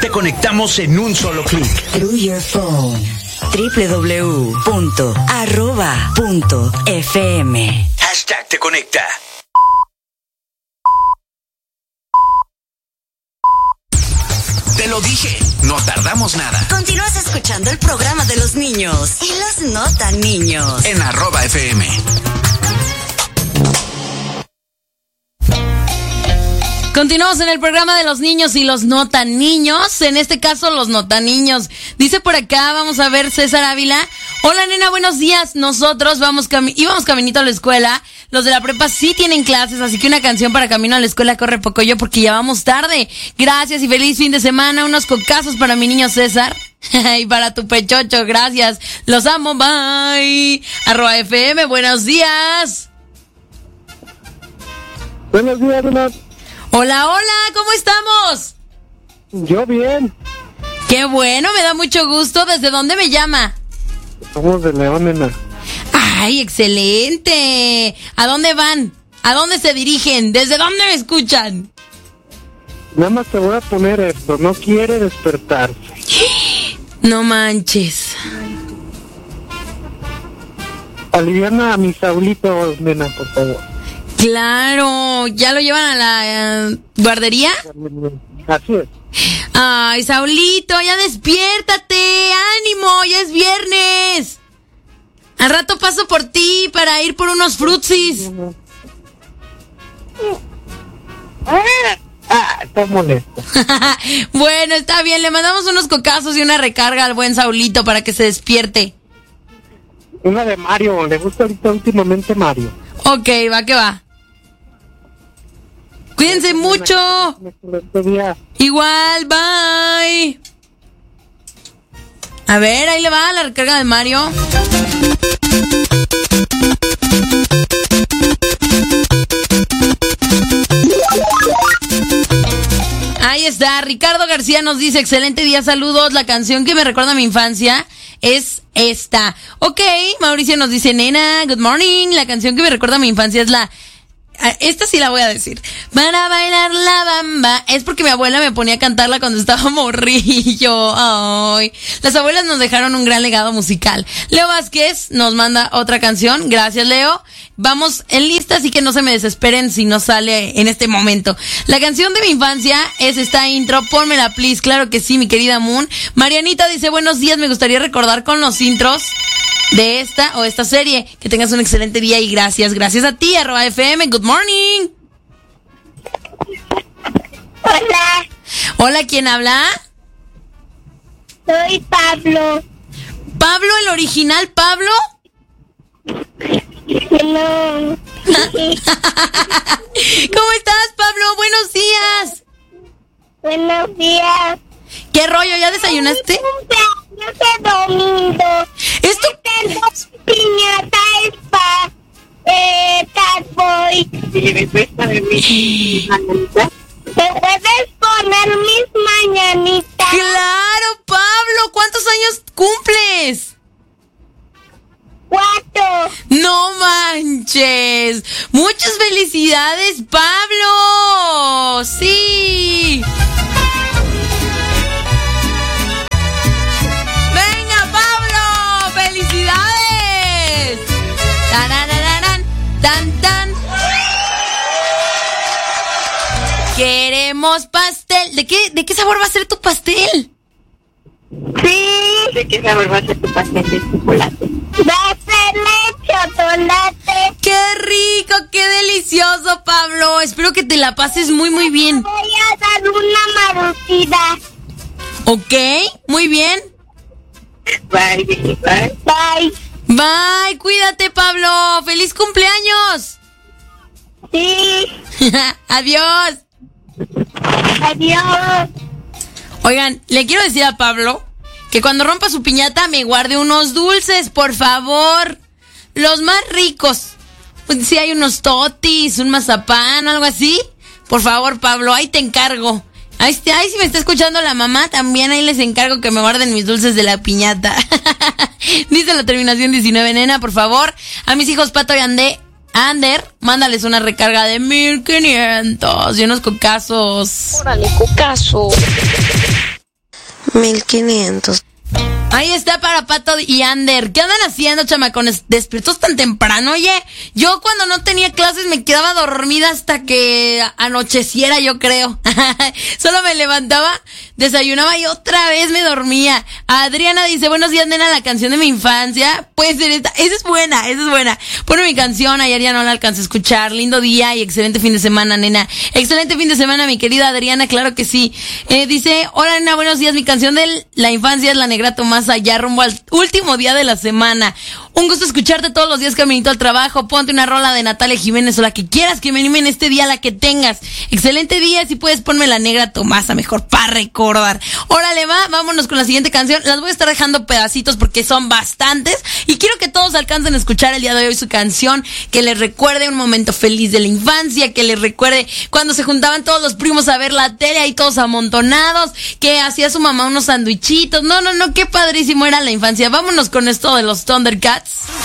te conectamos en un solo clic. Through your phone. www.arroba.fm. Hashtag te conecta. Te lo dije, no tardamos nada. Continúas escuchando el programa de los niños y los no tan niños. En @FM. Continuamos en el programa de los niños y los no tan niños. En este caso, los no tan niños. Dice por acá, vamos a ver, César Ávila. Hola, nena, buenos días. Nosotros íbamos caminito a la escuela. Los de la prepa sí tienen clases, así que una canción para camino a la escuela corre poco yo porque ya vamos tarde. Gracias y feliz fin de semana. Unos cocazos para mi niño César. Y para tu pechocho, gracias. Los amo, bye. @FM, buenos días. Buenos días, Donat. Hola, hola, ¿cómo estamos? Yo bien. Qué bueno, me da mucho gusto. ¿Desde dónde me llama? Somos de León, nena. ¡Ay, excelente! ¿A dónde van? ¿A dónde se dirigen? ¿Desde dónde me escuchan? Nada más te voy a poner esto. No quiere despertarse. No manches. Aliviana a mi Saulito, nena, por favor. Claro, ¿ya lo llevan a la guardería? Así es. Ay, Saulito, ya despiértate, ánimo, ya es viernes. Al rato paso por ti para ir por unos frutsis. Está molesto. Bueno, está bien, le mandamos unos cocazos y una recarga al buen Saulito para que se despierte. Una de Mario, le gusta ahorita últimamente Mario. Ok, va que va. Cuídense mucho. Igual, bye. A ver, ahí le va la recarga de Mario. Ahí está, Ricardo García nos dice, excelente día, saludos, la canción que me recuerda a mi infancia es esta. Ok, Mauricio nos dice, nena, good morning, la canción que me recuerda a mi infancia es la... Esta sí la voy a decir. Para bailar la bamba. Es porque mi abuela me ponía a cantarla cuando estaba morrillo. Ay. Las abuelas nos dejaron un gran legado musical. Leo Vázquez nos manda otra canción. Gracias, Leo. Vamos en lista, así que no se me desesperen si no sale en este momento. La canción de mi infancia es esta intro. Pónmela, please. Claro que sí, mi querida Moon. Marianita dice, buenos días. Me gustaría recordar con los intros de esta o esta serie. Que tengas un excelente día y gracias. Gracias a ti, @FM. Good morning. Hola. Hola, ¿quién habla? Soy Pablo. ¿Pablo, el original Pablo? No. ¿Cómo estás, Pablo? Buenos días. Buenos días. ¿Qué rollo? ¿Ya desayunaste? Cumpleaños de domingo. ¿Esto? Tengo piñata para Catboy. ¿Me puedes poner mis mañanitas? ¿Me puedes poner mis mañanitas? ¡Claro, Pablo! ¿Cuántos años cumples? 4. ¡No manches! ¡Muchas felicidades, Pablo! ¡Sí! ¡Venga, Pablo! ¡Felicidades! ¡Tarararán! ¡Tan, tan! ¡Queremos pastel! ¿De qué sabor va a ser tu pastel? Sí. ¿De qué sabor va a ser tu pastel de chocolate? Va a ser de chocolate. ¡Qué rico! ¡Qué delicioso, Pablo! Espero que te la pases muy, muy bien. Voy a dar una marucida. ¿Ok? Muy bien. Bye, bye. Bye. Bye, cuídate, Pablo. ¡Feliz cumpleaños! Sí. Adiós. Adiós. Oigan, le quiero decir a Pablo que cuando rompa su piñata me guarde unos dulces, por favor. Los más ricos. Si hay unos totis, un mazapán, algo así. Por favor, Pablo, ahí te encargo. Ahí si me está escuchando la mamá, también ahí les encargo que me guarden mis dulces de la piñata. Dice la terminación 19, nena, por favor. A mis hijos Pato y Ander, mándales una recarga de 1500 y unos cocazos. Órale, cocazo. 1500. Ahí está para Pato y Ander. ¿Qué andan haciendo, chamacones? ¿Despiertos tan temprano? Oye, yo cuando no tenía clases me quedaba dormida hasta que anocheciera, yo creo. Solo me levantaba, desayunaba y otra vez me dormía. Adriana dice, buenos días, nena, la canción de mi infancia. Puede ser esta. Esa es buena. Ponme mi canción, ayer ya no la alcancé a escuchar. Lindo día y excelente fin de semana, nena. Excelente fin de semana, mi querida Adriana, claro que sí. Dice, hola, nena, buenos días, mi canción de la infancia es La Negra Tomasa, allá rumbo al último día de la semana. Un gusto escucharte todos los días caminito al trabajo. Ponte una rola de Natalia Jiménez o la que quieras que me anime en este día, la que tengas. Excelente día, si puedes ponme La Negra Tomasa, mejor para recordar. Órale, vámonos con la siguiente canción. Las voy a estar dejando pedacitos porque son bastantes y quiero que todos alcancen a escuchar el día de hoy su canción, que les recuerde un momento feliz de la infancia, que les recuerde cuando se juntaban todos los primos a ver la tele ahí todos amontonados, que hacía su mamá unos sandwichitos. No, qué padrísimo era la infancia. Vámonos con esto de los Thundercats.